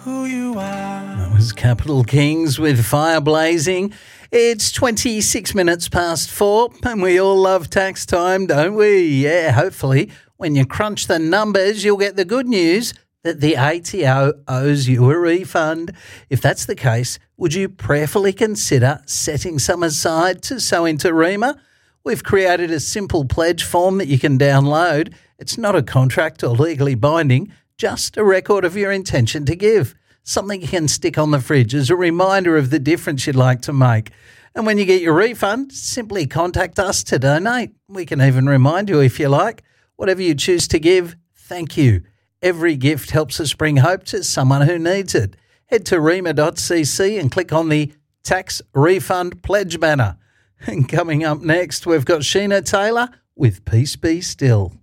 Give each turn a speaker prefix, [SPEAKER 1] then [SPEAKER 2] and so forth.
[SPEAKER 1] who you are.
[SPEAKER 2] That was Capital Kings with Fire Blazing. It's 26 minutes past 4 and we all love tax time, don't we? Yeah, hopefully when you crunch the numbers, you'll get the good news that the ATO owes you a refund. If that's the case, would you prayerfully consider setting some aside to sow into REMA? We've created a simple pledge form that you can download. It's not a contract or legally binding, just a record of your intention to give. Something you can stick on the fridge as a reminder of the difference you'd like to make. And when you get your refund, simply contact us to donate. We can even remind you if you like. Whatever you choose to give, thank you. Every gift helps us bring hope to someone who needs it. Head to rema.cc and click on the Tax Refund Pledge banner. And coming up next, we've got Sheena Taylor with Peace Be Still.